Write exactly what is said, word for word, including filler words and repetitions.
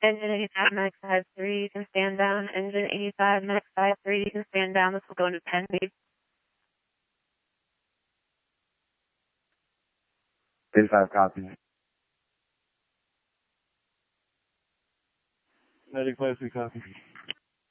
Engine eighty-five, max five three, you can stand down. Engine eighty-five, max five three, you can stand down. This will go into ten speed. eighty-five, copy. ninety-five, three, copy.